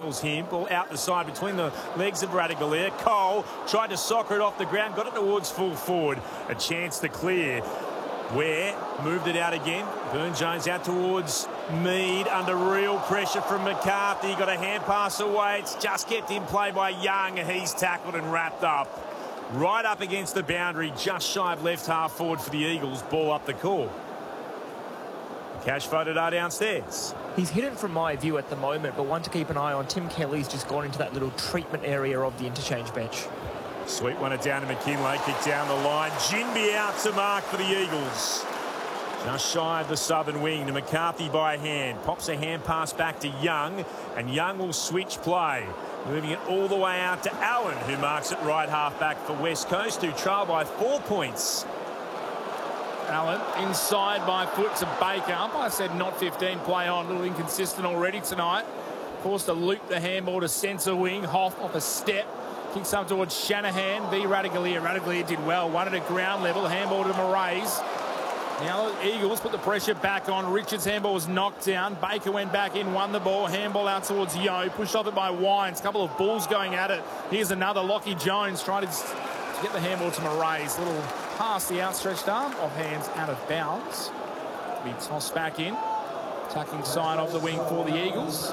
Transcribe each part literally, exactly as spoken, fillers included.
battles him. Ball out the side between the legs of Radaglia. Cole tried to soccer it off the ground, got it towards full forward. A chance to clear. Ware moved it out again. Burne-Jones out towards Mead under real pressure from McCarthy. Got a hand pass away. It's just kept in play by Young. He's tackled and wrapped up. Right up against the boundary, just shy of left half forward for the Eagles. Ball up the court. Cash voted are downstairs. He's hidden from my view at the moment, but one to keep an eye on. Tim Kelly's just gone into that little treatment area of the interchange bench. Sweet one it down to McKinlay, kick down the line. Ginbey out to mark for the Eagles. Just shy of the southern wing to McCarthy by hand. Pops a hand pass back to Young, and Young will switch play. Moving it all the way out to Allen, who marks it right half back for West Coast, who trail by four points. Allen inside by foot to Baker. Umpire said not fifteen, play on. A little inconsistent already tonight. Forced to loop the handball to centre wing. Hoff off a step. Kicks up towards Shanahan. V. Radaglia. Radaglia did well. Won it at ground level. Handball to Moraes. Now the Eagles put the pressure back on. Richards' handball was knocked down. Baker went back in, won the ball. Handball out towards Yo. Pushed off it by Wines. Couple of bulls going at it. Here's another. Lockie Jones trying to get the handball to Moraes. Little past the outstretched arm. Off hands out of bounds. Be tossed back in. Tucking side of the wing for the Eagles.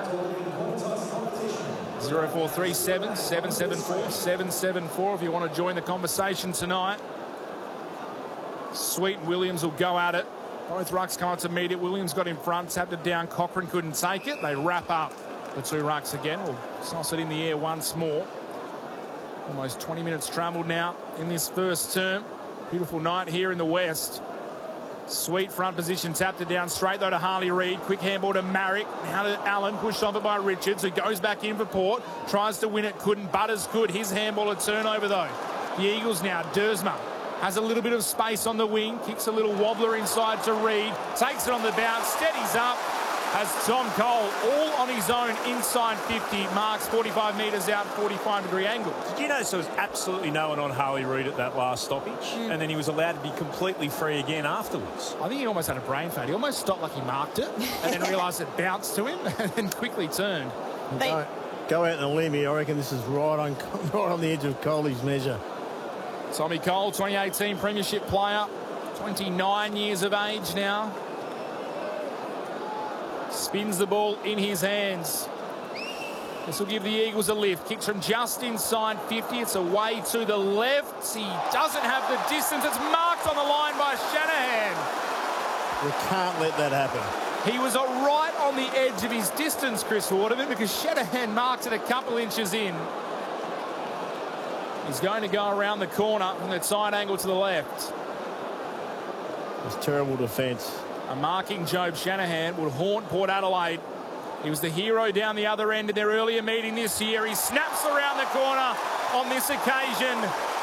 zero four three seven, seven seven four, seven seven four if you want to join the conversation tonight. Sweet and Williams will go at it. Both rucks come up to meet it. Williams got in front, tapped it down. Cochrane couldn't take it. They wrap up the two rucks again. We'll toss it in the air once more. Almost twenty minutes travelled now in this first term. Beautiful night here in the west. Sweet front position, tapped it down straight though to Harley Reid. Quick handball to Marrick. Now to Allen, pushed off it by Richards, who goes back in for Port. Tries to win it, couldn't. Butters could. His handball a turnover though. The Eagles now, Dersma has a little bit of space on the wing. Kicks a little wobbler inside to Reid. Takes it on the bounce, steadies up. Has Tom Cole all on his own inside fifty. Marks forty-five metres out, forty-five degree angle. Did you notice there was absolutely no one on Harley Reid at that last stoppage? Mm. And then he was allowed to be completely free again afterwards. I think he almost had a brain fade. He almost stopped like he marked it and then realised it bounced to him and then quickly turned. They... Go, go out on a limb here. I reckon this is right on, right on the edge of Coley's measure. Tommy Cole, twenty eighteen Premiership player, twenty-nine years of age now. Spins the ball in his hands. This will give the Eagles a lift. Kicks from just inside fifty. It's away to the left. He doesn't have the distance. It's marked on the line by Shanahan. We can't let that happen. He was right on the edge of his distance, Chris Waterman, because Shanahan marked it a couple inches in. He's going to go around the corner from that side angle to the left. It's terrible defence. A marking Jobe Shanahan would haunt Port Adelaide. He was the hero down the other end of their earlier meeting this year. He snaps around the corner on this occasion.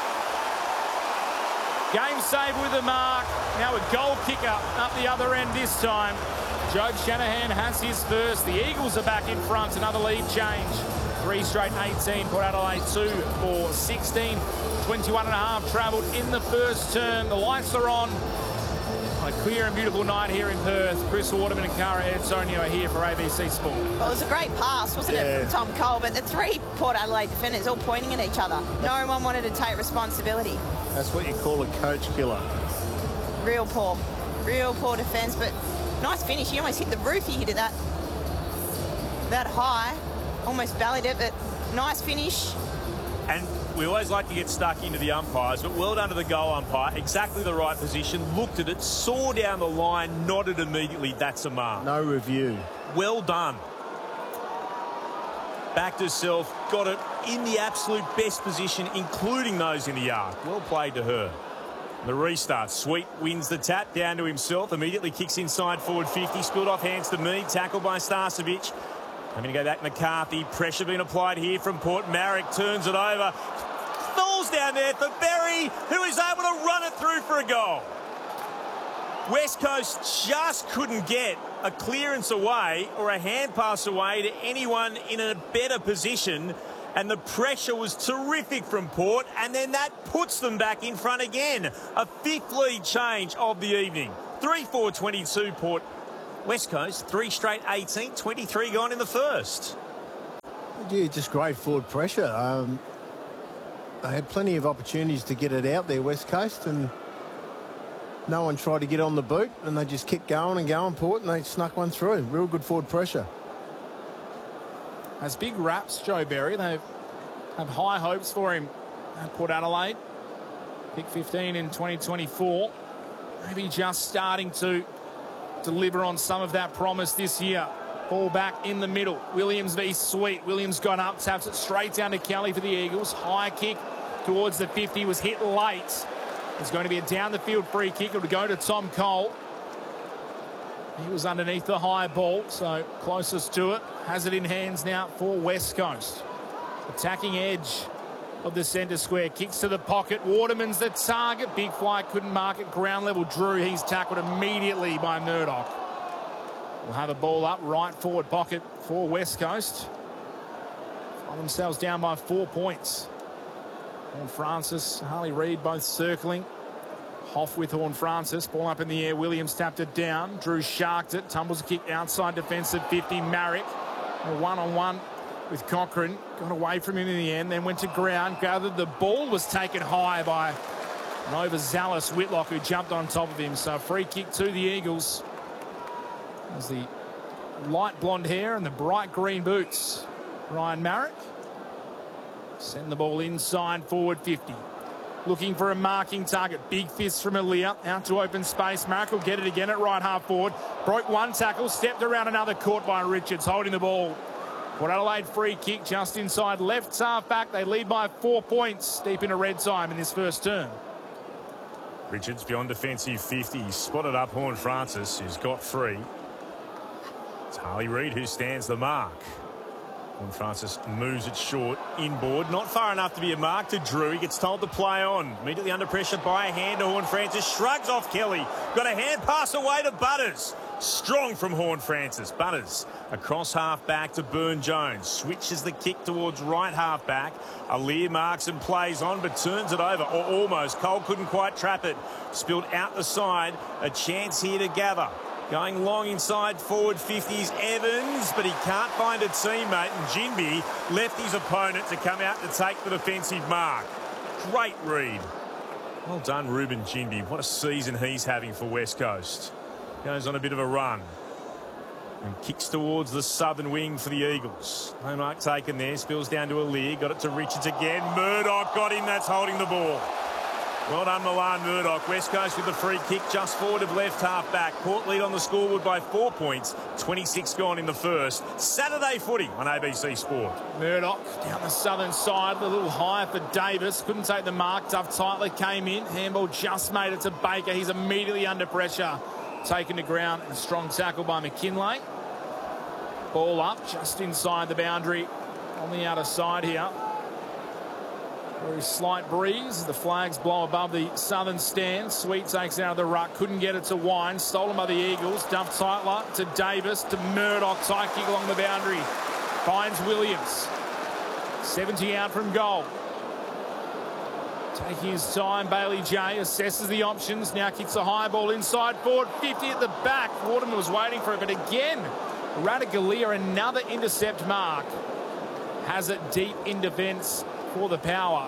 Game save with a mark. Now a goal kicker up the other end this time. Jobe Shanahan has his first. The Eagles are back in front. Another lead change. Three straight eighteen. Port Adelaide two for sixteen. twenty-one and a half travelled in the first turn. The lights are on. A clear and beautiful night here in Perth. Chris Waterman and Cara Antonio are here for A B C Sport. Well, it was a great pass, wasn't yeah. it, from Tom Cole? But the three Port Adelaide defenders all pointing at each other. No one wanted to take responsibility. That's what you call a coach killer. Real poor. Real poor defence, but nice finish. He almost hit the roof. He hit it that, that high. Almost bellied it, but nice finish. And we always like to get stuck into the umpires, but well done to the goal umpire. Exactly the right position, looked at it, saw down the line, nodded immediately. That's a mark. No review. Well done. Backed herself, got it in the absolute best position, including those in the yard. Well played to her. The restart. Sweet wins the tap down to himself. Immediately kicks inside forward fifty. Spilled off hands to Mead. Tackled by Starcevic. Having to go back McCarthy. Pressure being applied here from Port. Marrick turns it over. Falls down there for Berry, who is able to run it through for a goal. West Coast just couldn't get a clearance away or a hand pass away to anyone in a better position. And the pressure was terrific from Port. And then that puts them back in front again. A fifth lead change of the evening. three four twenty-two Port. West Coast, three straight eighteen, twenty-three gone in the first. Yeah, just great forward pressure. Um, they had plenty of opportunities to get it out there, West Coast, and no one tried to get on the boot, and they just kept going and going, Port, and they snuck one through. Real good forward pressure. Has big raps, Joe Berry. They have high hopes for him at Port Adelaide. Pick fifteen in twenty twenty-four. Maybe just starting to deliver on some of that promise this year. Ball back in the middle. Williams v Sweet. Williams got up, taps it straight down to Kelly for the Eagles. High kick towards the fifty, was hit late. It's going to be a down the field free kick. It'll go to Tom Cole. He was underneath the high ball, so closest to it. Has it in hands now for West Coast. Attacking edge of the centre square. Kicks to the pocket. Waterman's the target. Big fly couldn't mark it. Ground level Drew. He's tackled immediately by Murdoch. We'll have a ball up right forward pocket for West Coast. Find themselves down by four points. Horn Francis, Harley Reid both circling. Hoff with Horn Francis. Ball up in the air. Williams tapped it down. Drew sharked it. Tumbles a kick outside defensive fifty. Marrick. A one-on-one with Cochrane. Got away from him in the end. Then went to ground. Gathered the ball. Was taken high by an overzealous Whitlock, who jumped on top of him. So a free kick to the Eagles. As the light blonde hair and the bright green boots. Ryan Marrick. Send the ball inside forward fifty. Looking for a marking target. Big fist from Aaliyah. Out to open space. Marrick will get it again at right half forward. Broke one tackle. Stepped around another. Caught by Richards. Holding the ball. Port Adelaide free kick just inside left half back. They lead by four points. Deep into red time in this first term. Richards beyond defensive fifty. Spotted up Horn Francis, who's got three. It's Harley Reid who stands the mark. Horn Francis moves it short, inboard, not far enough to be a mark to Drew. He gets told to play on. Immediately under pressure by a hand to Horn Francis. Shrugs off Kelly. Got a hand pass away to Butters. Strong from Horn Francis. Butters across half back to Burne-Jones. Switches the kick towards right half back. Aliir marks and plays on, but turns it over, or almost. Cole couldn't quite trap it. Spilled out the side. A chance here to gather. Going long inside forward fifties, Evans, but he can't find a teammate, and Ginbey left his opponent to come out to take the defensive mark. Great read. Well done, Ruben Ginbey. What a season he's having for West Coast. Goes on a bit of a run and kicks towards the southern wing for the Eagles. No mark taken there. Spills down to Aliir. Got it to Richards again. Murdoch got him. That's holding the ball. Well done, Milan Murdoch. West Coast with the free kick just forward of left half back. Port lead on the scoreboard by four points. twenty-six gone in the first. Saturday footy on A B C Sport. Murdoch down the southern side. A little higher for Davis. Couldn't take the mark. Duff tightly came in. Handball just made it to Baker. He's immediately under pressure. Taken to ground. A strong tackle by McKinlay. Ball up just inside the boundary on the outer side here. Very slight breeze. The flags blow above the southern stand. Sweet takes out of the ruck. Couldn't get it to Wine. Stolen by the Eagles. Dumped Tightler to Davis to Murdoch. Tight kick along the boundary. Finds Williams. seventy out from goal. Taking his time. Bailey J assesses the options. Now kicks a high ball inside forward. fifty at the back. Waterman was waiting for it. But again, Ratugolea, another intercept mark. Has it deep in defence for the Power.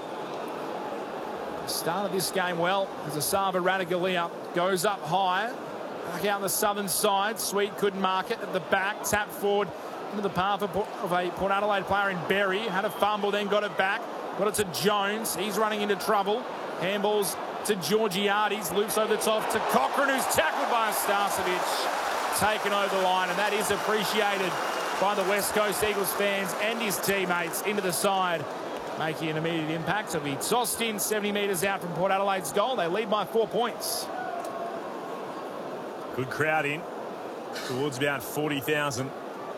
Started this game well as Asava Ratugolea goes up high. Back out the southern side. Sweet couldn't mark it at the back. Tap forward into the path of a Port Adelaide player in Berry. Had a fumble, then got it back. Got it to Jones. He's running into trouble. Handballs to Georgiades. Loops over the top to Cochrane, who's tackled by Starcevic. Taken over the line, and that is appreciated by the West Coast Eagles fans and his teammates into the side, making an immediate impact. So he tossed in seventy metres out from Port Adelaide's goal. They lead by four points. Good crowd in towards about forty thousand.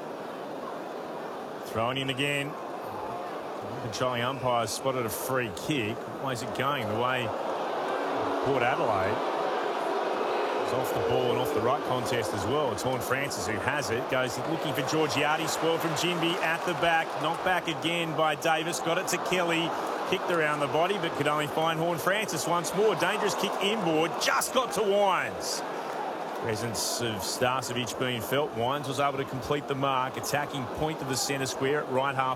Throwing in again. Controlling umpires spotted a free kick. Where's it going? The way Port Adelaide is off the ball and off the right contest as well. It's Horn Francis who has it. Goes looking for Georgiades. Spoiled from Ginbey at the back. Knocked back again by Davis. Got it to Kelly. Kicked around the body but could only find Horn Francis once more. Dangerous kick inboard. Just got to Wines. Presence of Starcevic being felt. Wines was able to complete the mark. Attacking point of the centre square at right half